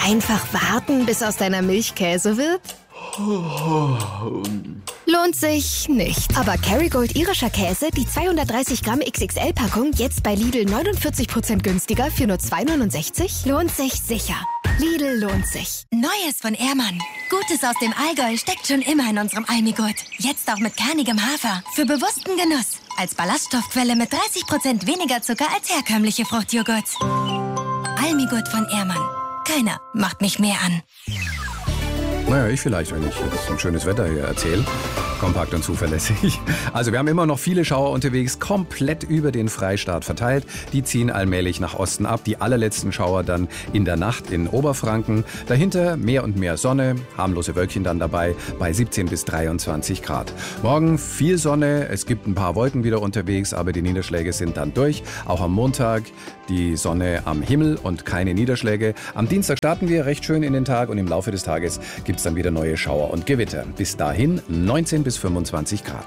Einfach warten, bis aus deiner Milch Käse wird? Lohnt sich nicht. Aber Kerrygold irischer Käse, die 230 Gramm XXL-Packung, jetzt bei Lidl 49% günstiger für nur 2,69? Lohnt sich sicher. Lidl lohnt sich. Neues von Ehrmann. Gutes aus dem Allgäu steckt schon immer in unserem Almigurt. Jetzt auch mit kernigem Hafer. Für bewussten Genuss. Als Ballaststoffquelle mit 30% weniger Zucker als herkömmliche Fruchtjoghurts. Almigurt von Ehrmann. Keiner macht mich mehr an. Naja, ich vielleicht, wenn ich jetzt ein schönes Wetter hier erzähle. Kompakt und zuverlässig. Also wir haben immer noch viele Schauer unterwegs, komplett über den Freistaat verteilt. Die ziehen allmählich nach Osten ab. Die allerletzten Schauer dann in der Nacht in Oberfranken. Dahinter mehr und mehr Sonne, harmlose Wölkchen dann dabei bei 17 bis 23 Grad. Morgen viel Sonne, es gibt ein paar Wolken wieder unterwegs, aber die Niederschläge sind dann durch. Auch am Montag die Sonne am Himmel und keine Niederschläge. Am Dienstag starten wir recht schön in den Tag und im Laufe des Tages gibt es dann wieder neue Schauer und Gewitter. Bis dahin 19 bis 25 Grad.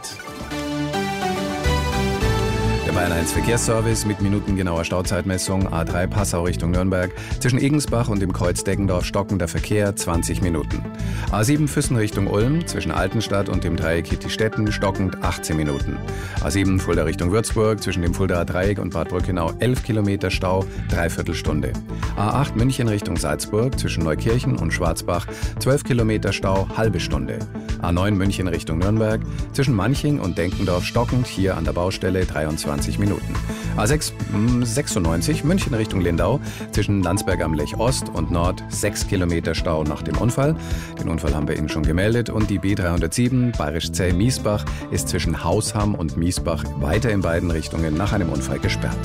Der Bayern 1 Verkehrsservice mit minutengenauer Stauzeitmessung. A3 Passau Richtung Nürnberg. Zwischen Egensbach und dem Kreuz Deggendorf stockender Verkehr 20 Minuten. A7 Füssen Richtung Ulm. Zwischen Altenstadt und dem Dreieck Hittistetten stockend 18 Minuten. A7 Fulda Richtung Würzburg. Zwischen dem Fuldaer Dreieck und Bad Brückenau 11 Kilometer Stau, dreiviertel Stunde. A8 München Richtung Salzburg. Zwischen Neukirchen und Schwarzbach 12 Kilometer Stau, halbe Stunde. A9 München Richtung Nürnberg. Zwischen Manching und Denkendorf stockend, hier an der Baustelle 23 Minuten. A6 96 München Richtung Lindau. Zwischen Landsberg am Lech Ost und Nord 6 Kilometer Stau nach dem Unfall. Den Unfall haben wir Ihnen schon gemeldet. Und die B307 Bayerisch-Zell-Miesbach ist zwischen Hausham und Miesbach weiter in beiden Richtungen nach einem Unfall gesperrt.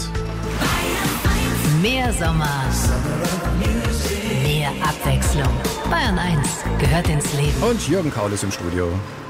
Mehr Sommer, mehr Abwechslung. Bayern 1 gehört ins Leben. Und Jürgen Kaul ist im Studio.